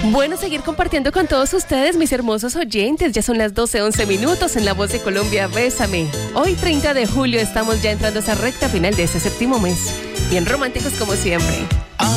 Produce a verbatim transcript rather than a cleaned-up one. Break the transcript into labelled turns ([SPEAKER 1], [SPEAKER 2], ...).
[SPEAKER 1] Bueno, seguir compartiendo con todos ustedes, mis hermosos oyentes. Ya son las doce once minutos en La Voz de Colombia. Bésame. Hoy, treinta de julio, estamos ya entrando a esa recta final de este séptimo mes. Bien románticos como siempre.